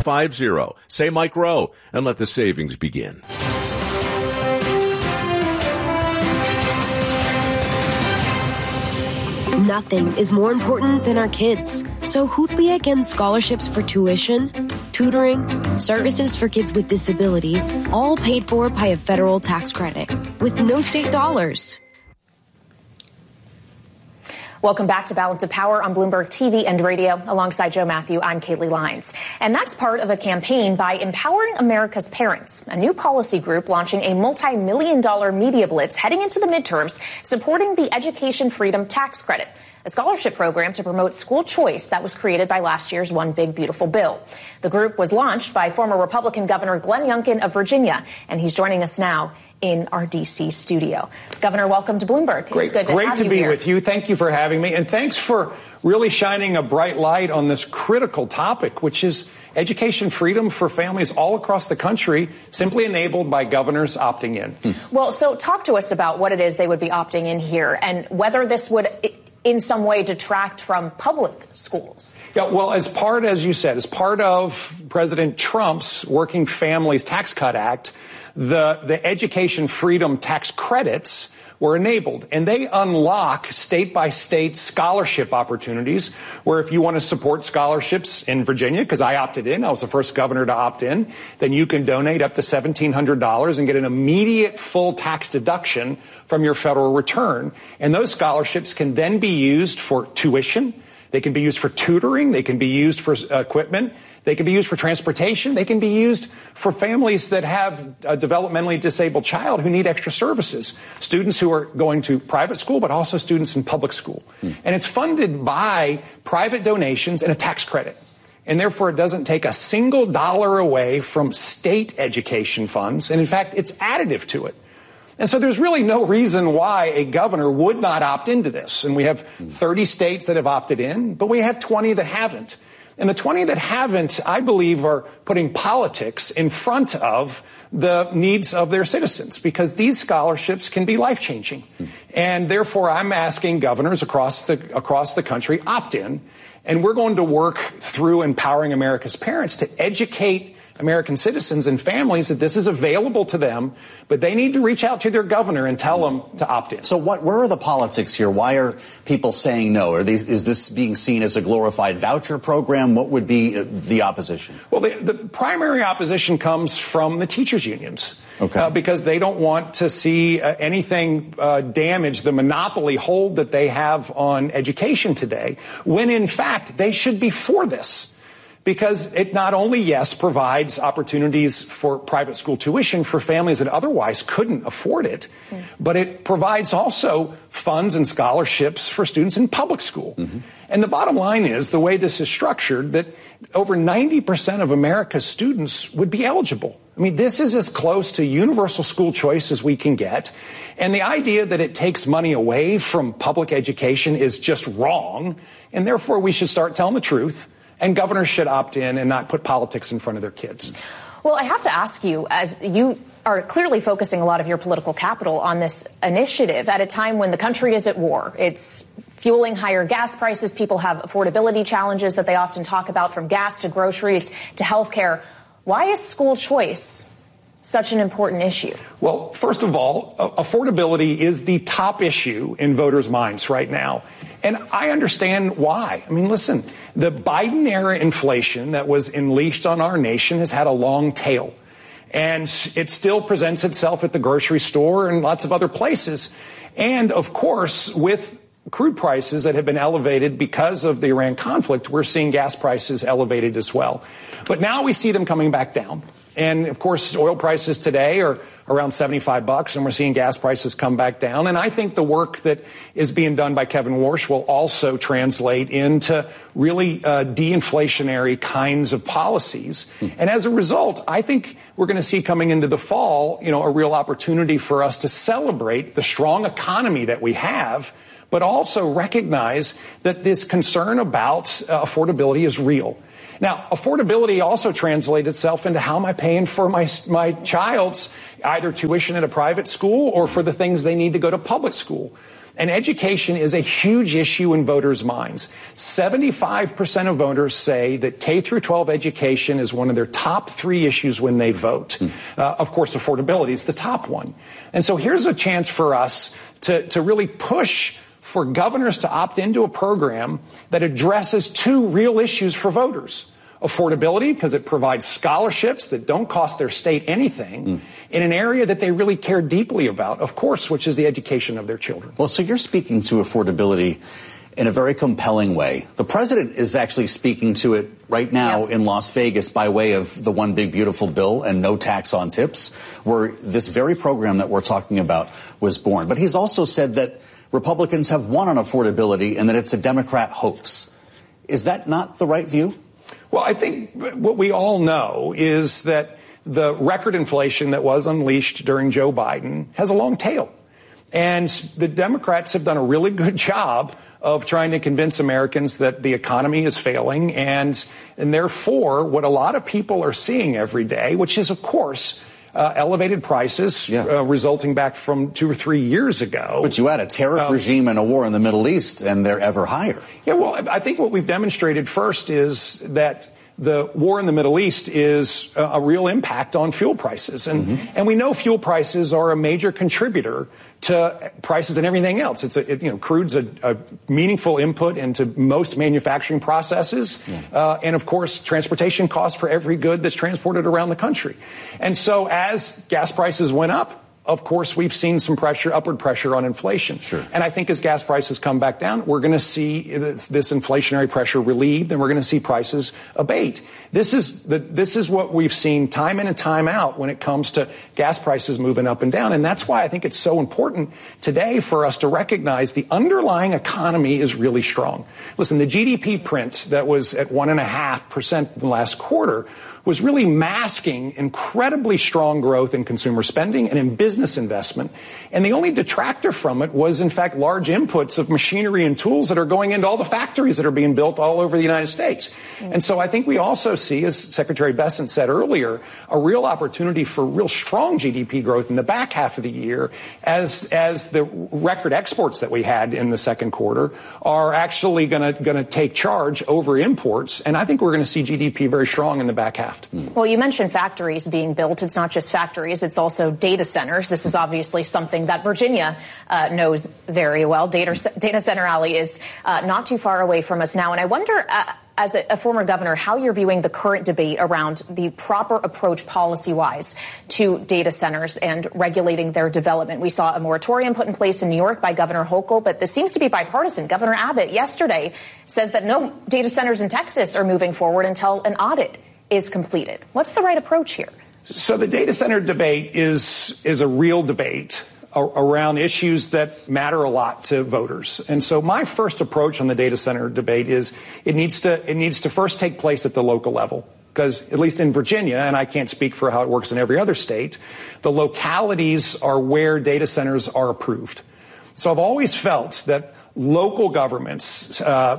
50. Say Mike Rowe and let the savings begin. Nothing is more important than our kids. So who'd be against scholarships for tuition, tutoring, services for kids with disabilities, all paid for by a federal tax credit with no state dollars? Welcome back to Balance of Power on Bloomberg TV and radio. Alongside Joe Matthew, I'm Kaylee Lyons. And that's part of a campaign by Empowering America's Parents, a new policy group launching a multi-million-dollar media blitz heading into the midterms, supporting the Education Freedom Tax Credit, a scholarship program to promote school choice that was created by last year's One Big Beautiful Bill. The group was launched by former Republican Governor Glenn Youngkin of Virginia, and he's joining us now in our D.C. studio. Governor, welcome to Bloomberg. Great, it's good to have you here. Great to be with you. Thank you for having me. And thanks for really shining a bright light on this critical topic, which is education freedom for families all across the country, simply enabled by governors opting in. Well, so talk to us about what it is they would be opting in here and whether this would in some way detract from public schools. Yeah, well, as you said, as part of President Trump's Working Families Tax Cut Act, the education freedom tax credits were enabled, and they unlock state-by-state scholarship opportunities where if you want to support scholarships in Virginia, because I opted in, I was the first governor to opt in, then you can donate up to $1,700 and get an immediate full tax deduction from your federal return. And those scholarships can then be used for tuition, they can be used for tutoring, they can be used for equipment, they can be used for transportation. They can be used for families that have a developmentally disabled child who need extra services, students who are going to private school, but also students in public school. And it's funded by private donations and a tax credit. And therefore, it doesn't take a single dollar away from state education funds. And in fact, it's additive to it. And so there's really no reason why a governor would not opt into this. And we have 30 states that have opted in, but we have 20 that haven't. And the 20 that haven't, I believe, are putting politics in front of the needs of their citizens, because these scholarships can be life-changing. And therefore, I'm asking governors across the country opt in, and we're going to work through Empowering America's Parents to educate American citizens and families that this is available to them, but they need to reach out to their governor and tell them to opt in. So where are the politics here? Why are people saying no? Is this being seen as a glorified voucher program? What would be the opposition? Well, the primary opposition comes from the teachers' unions. Okay. Because they don't want to see anything damage the monopoly hold that they have on education today, when in fact they should be for this. Because it not only, yes, provides opportunities for private school tuition for families that otherwise couldn't afford it, but it provides also funds and scholarships for students in public school. And the bottom line is, the way this is structured, that over 90% of America's students would be eligible. I mean, this is as close to universal school choice as we can get. And the idea that it takes money away from public education is just wrong. And therefore, we should start telling the truth. And governors should opt in and not put politics in front of their kids. Well, I have to ask you, as you are clearly focusing a lot of your political capital on this initiative at a time when the country is at war. It's fueling higher gas prices. People have affordability challenges that they often talk about, from gas to groceries to health care. Why is school choice such an important issue? Well, first of all, affordability is the top issue in voters' minds right now. And I understand why. I mean, listen, the Biden-era inflation that was unleashed on our nation has had a long tail. And it still presents itself at the grocery store and lots of other places. And, of course, with crude prices that have been elevated because of the Iran conflict, we're seeing gas prices elevated as well. But now we see them coming back down. And, of course, oil prices today are around $75, and we're seeing gas prices come back down. And I think the work that is being done by Kevin Warsh will also translate into really de-inflationary kinds of policies. And as a result, I think we're going to see coming into the fall, a real opportunity for us to celebrate the strong economy that we have, but also recognize that this concern about affordability is real. Now, affordability also translates itself into how am I paying for my child's either tuition at a private school or for the things they need to go to public school. And education is a huge issue in voters' minds. 75% of voters say that K through 12 education is one of their top 3 issues when they vote. Of course, affordability is the top one. And so here's a chance for us to really push for governors to opt into a program that addresses 2 real issues for voters. Affordability, because it provides scholarships that don't cost their state anything in an area that they really care deeply about, of course, which is the education of their children. Well, so you're speaking to affordability in a very compelling way. The president is actually speaking to it right now in Las Vegas by way of the One Big Beautiful Bill and no tax on tips, where this very program that we're talking about was born. But he's also said that Republicans have won on affordability and that it's a Democrat hoax. Is that not the right view? Well, I think what we all know is that the record inflation that was unleashed during Joe Biden has a long tail. And the Democrats have done a really good job of trying to convince Americans that the economy is failing. And therefore, what a lot of people are seeing every day, which is, of course, elevated prices resulting back from 2 or 3 years ago. But you had a tariff regime and a war in the Middle East, and they're ever higher. Yeah, well, I think what we've demonstrated first is that the war in the Middle East is a real impact on fuel prices. And we know fuel prices are a major contributor to prices and everything else. Crude's a meaningful input into most manufacturing processes. And of course, transportation costs for every good that's transported around the country. And so as gas prices went up, of course, we've seen some upward pressure on inflation. And I think as gas prices come back down, we're going to see this inflationary pressure relieved, and we're going to see prices abate. This is what we've seen time in and time out when it comes to gas prices moving up and down. And that's why I think it's so important today for us to recognize the underlying economy is really strong. Listen, the GDP print that was at 1.5% in the last quarter was really masking incredibly strong growth in consumer spending and in business investment. And the only detractor from it was, in fact, large inputs of machinery and tools that are going into all the factories that are being built all over the United States. And so I think we also see, as Secretary Bessent said earlier, a real opportunity for real strong GDP growth in the back half of the year as the record exports that we had in the second quarter are actually going to take charge over imports. And I think we're going to see GDP very strong in the back half. Well, you mentioned factories being built. It's not just factories. It's also data centers. This is obviously something that Virginia knows very well. Data Center Alley is not too far away from us now. And I wonder, as a former governor, how you're viewing the current debate around the proper approach policy-wise to data centers and regulating their development. We saw a moratorium put in place in New York by Governor Hochul, but this seems to be bipartisan. Governor Abbott yesterday says that no data centers in Texas are moving forward until an audit is completed. What's the right approach here? So the data center debate is a real debate around issues that matter a lot to voters. And so my first approach on the data center debate is it needs to first take place at the local level. Because at least in Virginia, and I can't speak for how it works in every other state, the localities are where data centers are approved. So I've always felt that local governments,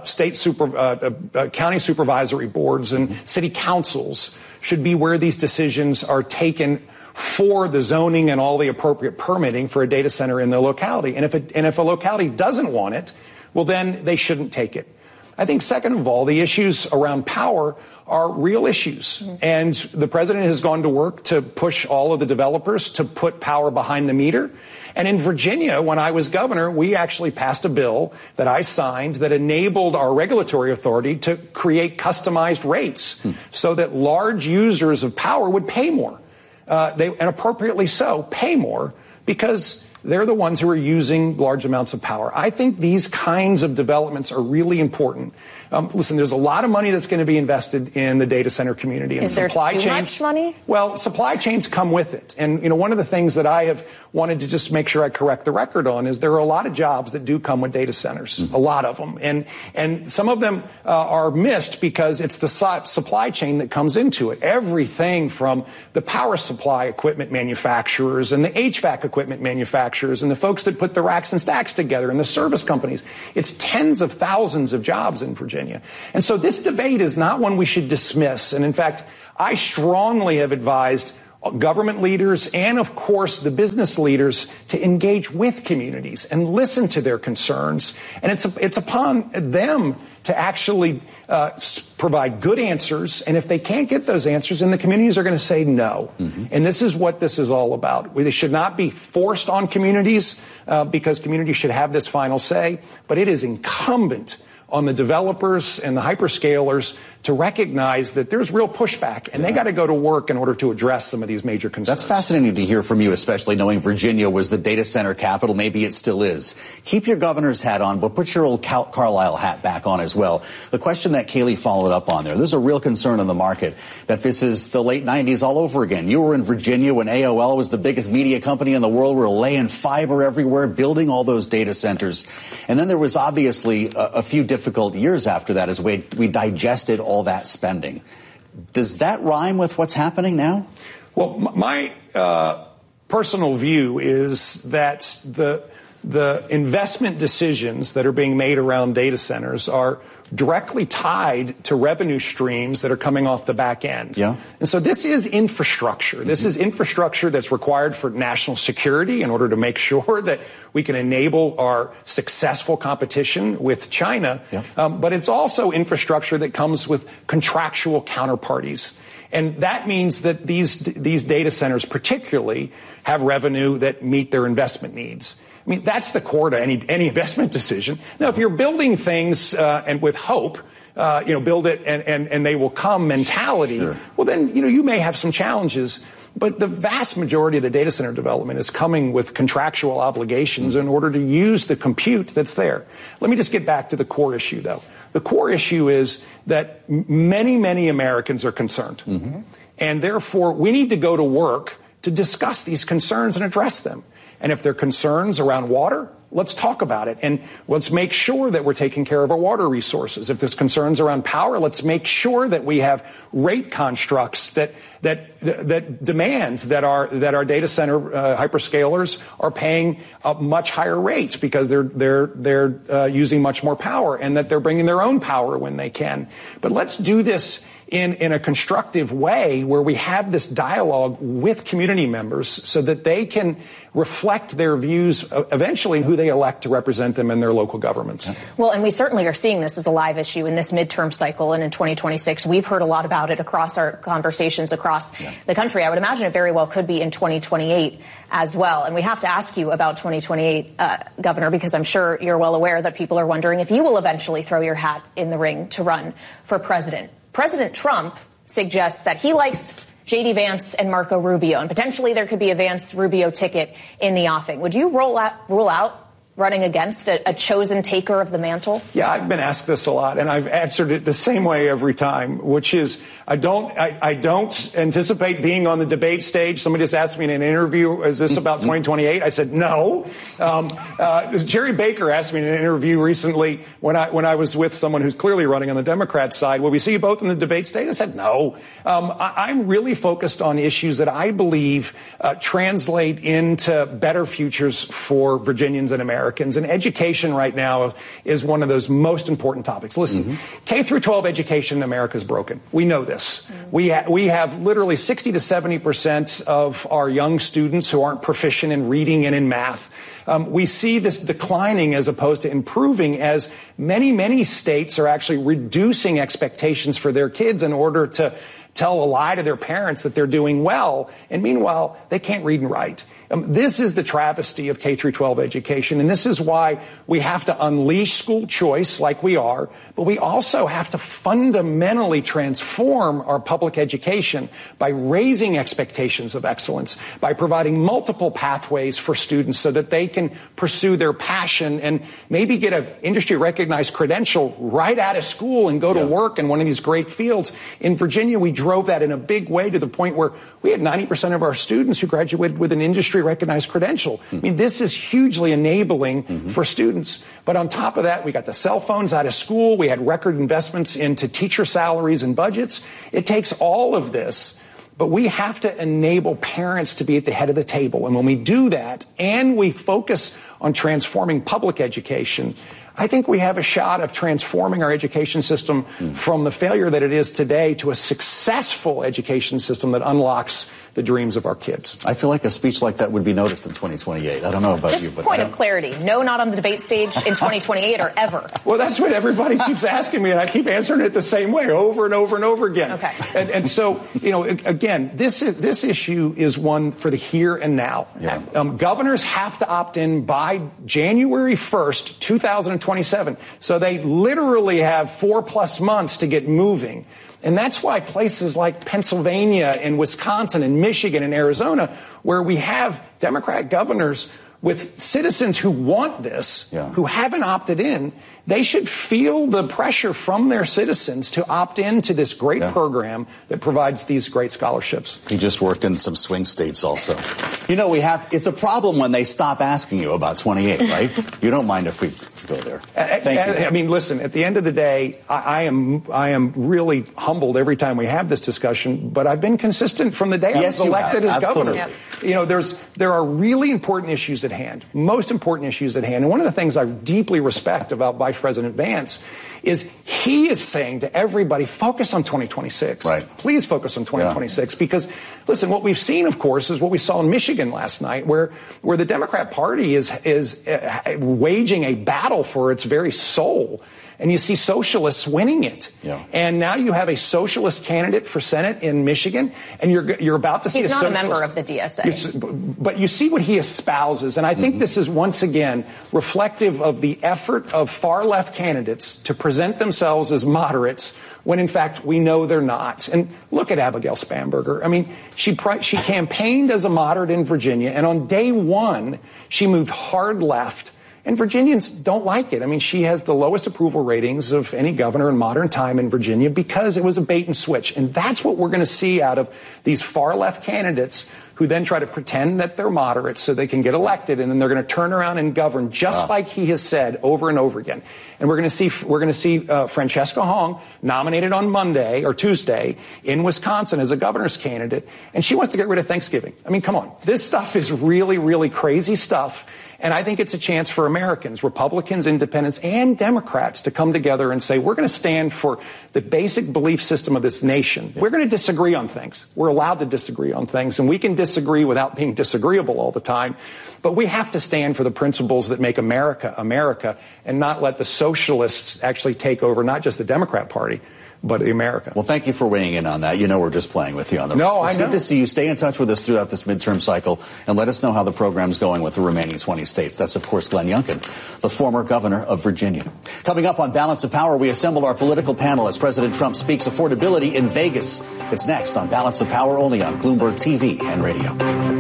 county supervisory boards and city councils should be where these decisions are taken for the zoning and all the appropriate permitting for a data center in their locality. And if a locality doesn't want it, well, then they shouldn't take it. I think, second of all, the issues around power are real issues. And the president has gone to work to push all of the developers to put power behind the meter. And in Virginia, when I was governor, we actually passed a bill that I signed that enabled our regulatory authority to create customized rates so that large users of power would pay more. And appropriately so, pay more because they're the ones who are using large amounts of power. I think these kinds of developments are really important. Listen, there's a lot of money that's going to be invested in the data center community. And Is there too much money? Well, supply chains come with it. And, one of the things that I have wanted to just make sure I correct the record on is there are a lot of jobs that do come with data centers, a lot of them. And some of them are missed because it's the supply chain that comes into it. Everything from the power supply equipment manufacturers and the HVAC equipment manufacturers and the folks that put the racks and stacks together and the service companies. It's tens of thousands of jobs in Virginia. And so this debate is not one we should dismiss. And in fact, I strongly have advised government leaders and, of course, the business leaders to engage with communities and listen to their concerns. And it's upon them to actually provide good answers. And if they can't get those answers, then the communities are going to say no. Mm-hmm. And this is what this is all about. They should not be forced on communities because communities should have this final say. But it is incumbent on the developers and the hyperscalers to recognize that there's real pushback, and they got to go to work in order to address some of these major concerns. That's fascinating to hear from you, especially knowing Virginia was the data center capital. Maybe it still is. Keep your governor's hat on, but put your old Carlisle hat back on as well. The question that Kayleigh followed up on there's a real concern in the market that this is the late 90s all over again. You were in Virginia when AOL was the biggest media company in the world. We were laying fiber everywhere, building all those data centers. And then there was obviously a few difficult years after that as we digested all that spending. Does that rhyme with what's happening now? Well, my personal view is that the investment decisions that are being made around data centers are directly tied to revenue streams that are coming off the back end. Yeah. And so this is infrastructure. Mm-hmm. This is infrastructure that's required for national security in order to make sure that we can enable our successful competition with China. Yeah. But it's also infrastructure that comes with contractual counterparties. And that means that these data centers particularly have revenue that meet their investment needs. I mean, that's the core to any investment decision. Now, if you're building things and with hope, build it and they will come mentality, sure. Well, then, you may have some challenges. But the vast majority of the data center development is coming with contractual obligations in order to use the compute that's there. Let me just get back to the core issue, though. The core issue is that many, many Americans are concerned. Mm-hmm. And therefore, we need to go to work to discuss these concerns and address them. And if there are concerns around water, let's talk about it. And let's make sure that we're taking care of our water resources. If there's concerns around power, let's make sure that we have rate constructs that demands that our data center hyperscalers are paying much higher rates because they're using much more power, and that they're bringing their own power when they can. But let's do this in a constructive way where we have this dialogue with community members so that they can reflect their views eventually who they elect to represent them in their local governments. Well, and we certainly are seeing this as a live issue in this midterm cycle and in 2026. We've heard a lot about it across our conversations across the country. I would imagine it very well could be in 2028 as well. And we have to ask you about 2028, Governor, because I'm sure you're well aware that people are wondering if you will eventually throw your hat in the ring to run for president. President Trump suggests that he likes J.D. Vance and Marco Rubio, and potentially there could be a Vance-Rubio ticket in the offing. Would you rule out running against a chosen taker of the mantle? Yeah, I've been asked this a lot, and I've answered it the same way every time, which is I don't anticipate being on the debate stage. Somebody just asked me in an interview, is this about 2028? I said, no. Jerry Baker asked me in an interview recently when I was with someone who's clearly running on the Democrat side, will we see you both in the debate stage? I said, no. I'm really focused on issues that I believe translate into better futures for Virginians and Americans. And education right now is one of those most important topics. Listen, K through 12 education in America is broken. We know this. We have literally 60 to 70% of our young students who aren't proficient in reading and in math. We see this declining as opposed to improving as many states are actually reducing expectations for their kids in order to tell a lie to their parents that they're doing well. And meanwhile, they can't read and write. This is the travesty of K through 12 education, and this is why we have to unleash school choice like we are, but we also have to fundamentally transform our public education by raising expectations of excellence, by providing multiple pathways for students so that they can pursue their passion and maybe get an industry-recognized credential right out of school and go to work in one of these great fields. In Virginia, we drove that in a big way to the point where we had 90% of our students who graduated with an industry-recognized credential. I mean, this is hugely enabling for students. But on top of that, we got the cell phones out of school. We had record investments into teacher salaries and budgets. It takes all of this, but we have to enable parents to be at the head of the table. And when we do that and we focus on transforming public education, I think we have a shot of transforming our education system from the failure that it is today to a successful education system that unlocks the dreams of our kids. I feel like a speech like that would be noticed in 2028. I don't know about you, Just but point of clarity. No, not on the debate stage in 2028 or ever. Well, that's what everybody keeps asking me, and I keep answering it the same way over and over and over again. Okay. And so, again, this issue is one for the here and now. Yeah. Governors have to opt in by January 1st, 2027. So they literally have 4+ months to get moving. And that's why places like Pennsylvania and Wisconsin and Michigan and Arizona, where we have Democrat governors with citizens who want this, who haven't opted in, they should feel the pressure from their citizens to opt into this great program that provides these great scholarships. He just worked in some swing states also. It's a problem when they stop asking you about 28, right? You don't mind if we go there. Thank you. I mean, listen, at the end of the day, I am really humbled every time we have this discussion, but I've been consistent from the day I was elected as governor. There are really important issues at hand, most important issues at hand. And one of the things I deeply respect about Vice President Vance is he is saying to everybody, focus on 2026. Right. Please focus on 2026 because, listen, what we've seen, of course, is what we saw in Michigan last night where the Democrat Party is waging a battle for its very soul. And you see socialists winning it. Yeah. And now you have a socialist candidate for Senate in Michigan, and you're about to see He's a not socialist. a member of the DSA. But you see what he espouses, and I think this is once again reflective of the effort of far-left candidates to present themselves as moderates when, in fact, we know they're not. And look at Abigail Spanberger. I mean, she campaigned as a moderate in Virginia, and on day one, she moved hard left. And Virginians don't like it. I mean, she has the lowest approval ratings of any governor in modern time in Virginia because it was a bait and switch. And that's what we're going to see out of these far-left candidates who then try to pretend that they're moderates so they can get elected, and then they're going to turn around and govern just like he has said over and over again. And we're going to see Francesca Hong nominated on Monday or Tuesday in Wisconsin as a governor's candidate, and she wants to get rid of Thanksgiving. I mean, come on. This stuff is really, really crazy stuff. And I think it's a chance for Americans, Republicans, Independents, and Democrats to come together and say, we're going to stand for the basic belief system of this nation. We're going to disagree on things. We're allowed to disagree on things, and we can disagree without being disagreeable all the time. But we have to stand for the principles that make America, America, and not let the socialists actually take over not just the Democrat Party, but America. Well, thank you for weighing in on that. You know we're just playing with you on the No, It's I know. good to see you. Stay in touch with us throughout this midterm cycle and let us know how the program's going with the remaining 20 states. That's, of course, Glenn Youngkin, the former governor of Virginia. Coming up on Balance of Power, we assemble our political panel as President Trump speaks affordability in Vegas. It's next on Balance of Power, only on Bloomberg TV and radio.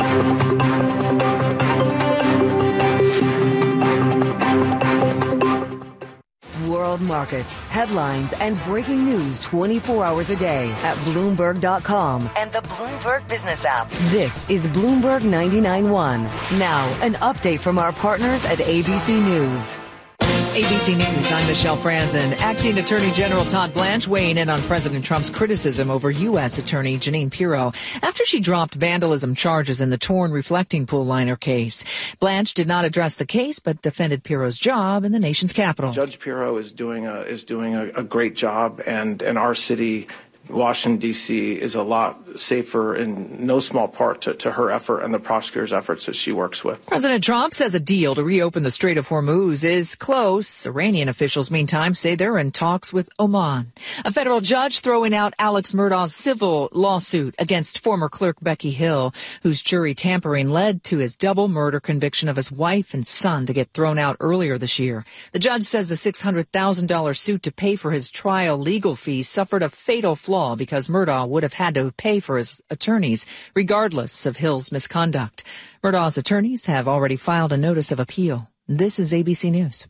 World markets, headlines, and breaking news 24 hours a day at Bloomberg.com and the Bloomberg Business app. This is Bloomberg 99.1. Now, an update from our partners at ABC News. ABC News, I'm Michelle Franzen. Acting Attorney General Todd Blanche weighing in on President Trump's criticism over U.S. Attorney Jeanine Pirro after she dropped vandalism charges in the torn reflecting pool liner case. Blanche did not address the case, but defended Pirro's job in the nation's capital. Judge Pirro is doing a great job, and our city, Washington, D.C., is a lot safer in no small part to her effort and the prosecutor's efforts that she works with. President Trump says a deal to reopen the Strait of Hormuz is close. Iranian officials, meantime, say they're in talks with Oman. A federal judge throwing out Alex Murdaugh's civil lawsuit against former clerk Becky Hill, whose jury tampering led to his double murder conviction of his wife and son to get thrown out earlier this year. The judge says the $600,000 suit to pay for his trial legal fees suffered a fatal flaw because Murdaugh would have had to pay for his attorneys, regardless of Hill's misconduct. Murdaugh's attorneys have already filed a notice of appeal. This is ABC News.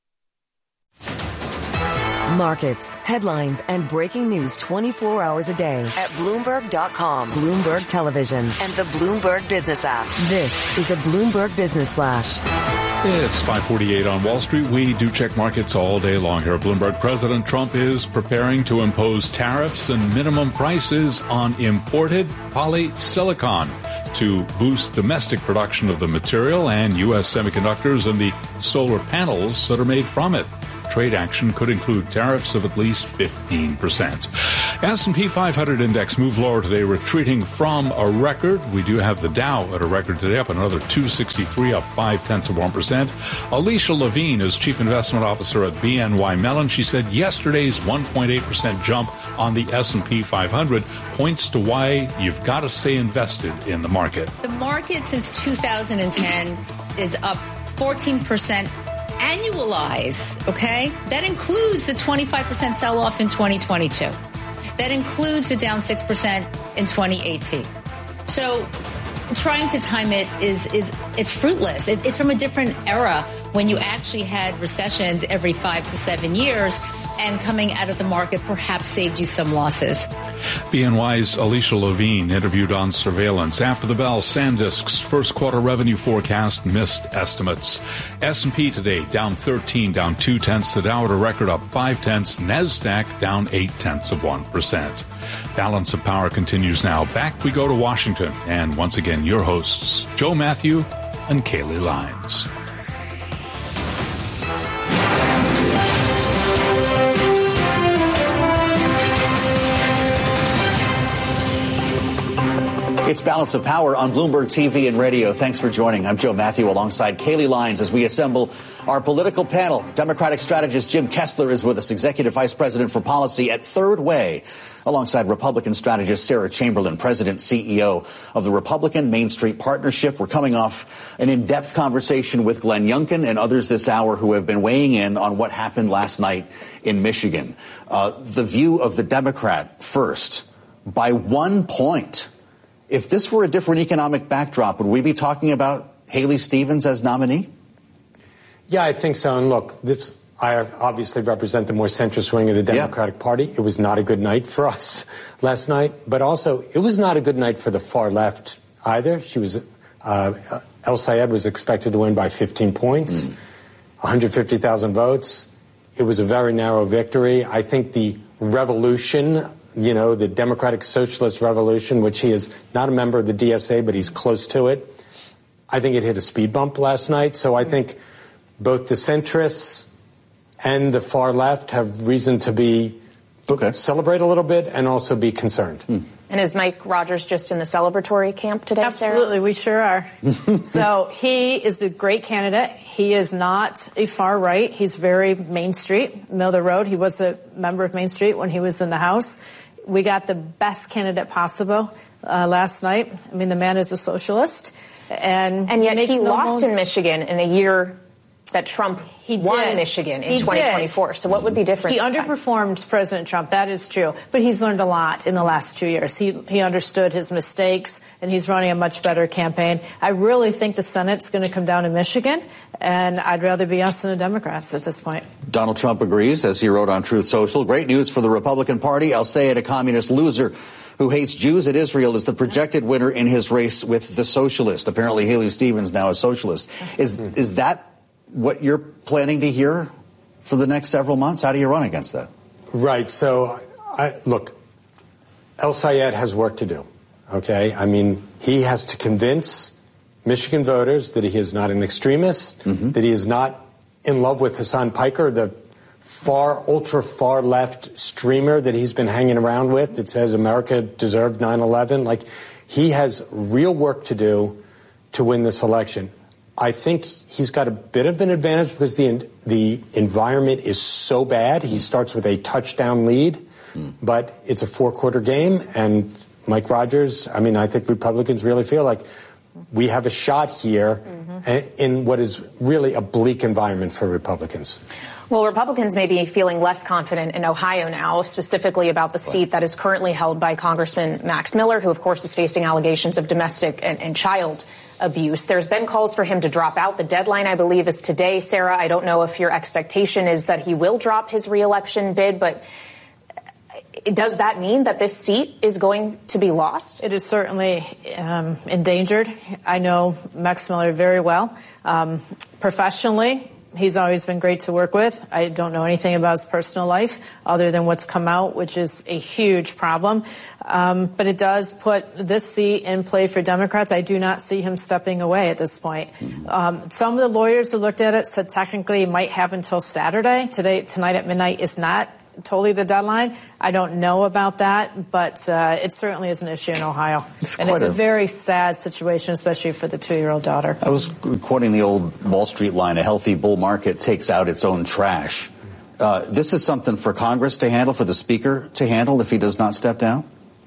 Markets, headlines, and breaking news 24 hours a day at Bloomberg.com, Bloomberg Television, and the Bloomberg Business app. This is a Bloomberg Business Flash. It's 5:48 on Wall Street. We do check markets all day long here at Bloomberg. President Trump is preparing to impose tariffs and minimum prices on imported polysilicon to boost domestic production of the material and U.S. semiconductors and the solar panels that are made from it. Trade action could include tariffs of at least 15%. S&P 500 index moved lower today, retreating from a record. We do have the Dow at a record today, up another 263, up 0.5%. Alicia Levine is Chief Investment Officer at BNY Mellon. She said yesterday's 1.8% jump on the S&P 500 points to why you've got to stay invested in the market. The market since 2010 is up 14% annualized, okay? That includes the 25% sell-off in 2022. That includes the down 6% in 2018. So trying to time it it's fruitless. It's from a different era when you actually had recessions every 5 to 7 years, and coming out of the market perhaps saved you some losses. BNY's Alicia Levine interviewed on Surveillance. After the bell, SanDisk's first quarter revenue forecast missed estimates. S&P today down 13, down 0.2. The Dow at a record up 0.5. NASDAQ down 0.8%. Balance of Power continues now. Back we go to Washington. And once again, your hosts, Joe Matthew and Kaylee Lyons. It's Balance of Power on Bloomberg TV and radio. Thanks for joining. I'm Joe Matthew alongside Kaylee Lyons as we assemble our political panel. Democratic strategist Jim Kessler is with us, Executive Vice President for Policy at Third Way, alongside Republican strategist Sarah Chamberlain, President, CEO of the Republican Main Street Partnership. We're coming off an in-depth conversation with Glenn Youngkin and others this hour who have been weighing in on what happened last night in Michigan. The view of the Democrat first, by 1 point. If this were a different economic backdrop, would we be talking about Haley Stevens as nominee? Yeah, I think so. And look, I obviously represent the more centrist wing of the Democratic Party. It was not a good night for us last night, but also it was not a good night for the far left either. El Sayed was expected to win by 15 points, 150,000 votes. It was a very narrow victory. I think the revolution, the Democratic Socialist Revolution, which he is not a member of the DSA, but he's close to it, I think it hit a speed bump last night. So I think both the centrists and the far left have reason to celebrate a little bit and also be concerned. And is Mike Rogers just in the celebratory camp today, Absolutely, Sarah? we sure are. So he is a great candidate. He is not a far right. He's very Main Street, middle of the road. He was a member of Main Street when he was in the House. We got the best candidate possible last night. I mean, the man is a socialist. And yet he lost in Michigan in a year that Trump won Michigan in 2024. So what would be different? He underperformed President Trump. That is true. But he's learned a lot in the last 2 years. He understood his mistakes, and he's running a much better campaign. I really think the Senate's going to come down to Michigan, and I'd rather be us than the Democrats at this point. Donald Trump agrees, as he wrote on Truth Social. Great news for the Republican Party. El Sayed, a communist loser who hates Jews and Israel, is the projected winner in his race with the socialist. Apparently, Haley Stevens now a socialist. Is that what you're planning to hear for the next several months? How do you run against that? Right. So, look, El Sayed has work to do. Okay. I mean, he has to convince Michigan voters that he is not an extremist, that he is not in love with Hassan Piker, the ultra far left streamer that he's been hanging around with that says America deserved 9/11. Like, he has real work to do to win this election. I think he's got a bit of an advantage because the environment is so bad. He starts with a touchdown lead, but it's a 4-quarter game. And Mike Rogers, I think Republicans really feel like we have a shot here in what is really a bleak environment for Republicans. Well, Republicans may be feeling less confident in Ohio now, specifically about the seat that is currently held by Congressman Max Miller, who, of course, is facing allegations of domestic and child abuse. There's been calls for him to drop out. The deadline, I believe, is today. Sarah, I don't know if your expectation is that he will drop his reelection bid, but does that mean that this seat is going to be lost? It is certainly endangered. I know Max Miller very well. Professionally, he's always been great to work with. I don't know anything about his personal life other than what's come out, which is a huge problem. But it does put this seat in play for Democrats. I do not see him stepping away at this point. Some of the lawyers who looked at it said technically he might have until Saturday. Tonight at midnight is not totally the deadline. I don't know about that, but it certainly is an issue in Ohio. It's a very sad situation, especially for the 2-year-old daughter. I was quoting the old Wall Street line, a healthy bull market takes out its own trash. This is something for Congress to handle, for the Speaker to handle if he does not step down?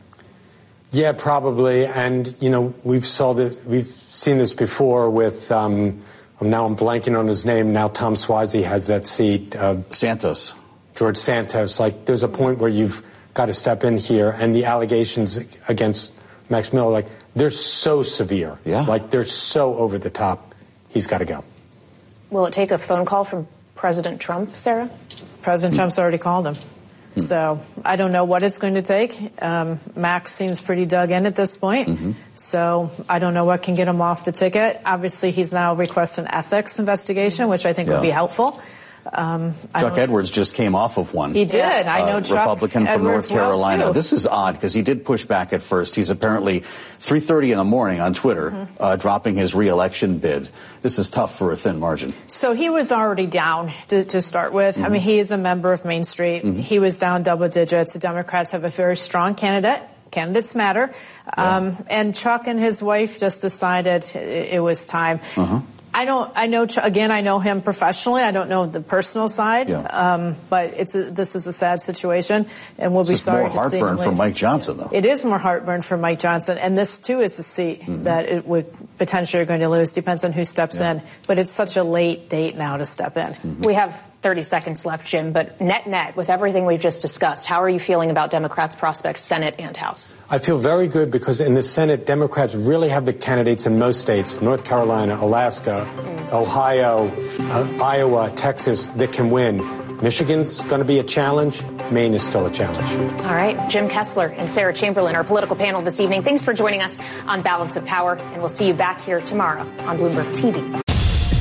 Yeah, probably. And, we've seen this before with, now I'm blanking on his name. Now Tom Suozzi has that seat. Santos. George Santos. Like, there's a point where you've got to step in here. And the allegations against Max Miller, they're so severe. Yeah. They're so over the top. He's got to go. Will it take a phone call from President Trump, Sarah? President Trump's already called him. So I don't know what it's going to take. Max seems pretty dug in at this point. So I don't know what can get him off the ticket. Obviously, he's now requested an ethics investigation, which I think would be helpful. Chuck Edwards just came off of one. He did. I know Chuck Republican from Edwards North Carolina. well, this is odd because he did push back at first. He's apparently 3:30 in the morning on Twitter dropping his re-election bid. This is tough for a thin margin. So he was already down to start with. I mean, he is a member of Main Street. He was down double digits. The Democrats have a very strong candidate. Candidates matter. And Chuck and his wife just decided it was time. I know him professionally. I don't know the personal side. But this is a sad situation, and we'll be sorry to see him. It's more heartburn for Mike Johnson, though. It is more heartburn for Mike Johnson, and this too is a seat that it would potentially are going to lose. Depends on who steps in, but it's such a late date now to step in. We have 30 seconds left, Jim, but net, with everything we've just discussed, how are you feeling about Democrats' prospects, Senate and House? I feel very good because in the Senate, Democrats really have the candidates in most states, North Carolina, Alaska, Ohio, Iowa, Texas, that can win. Michigan's going to be a challenge. Maine is still a challenge. All right. Jim Kessler and Sarah Chamberlain, our political panel this evening. Thanks for joining us on Balance of Power, and we'll see you back here tomorrow on Bloomberg TV.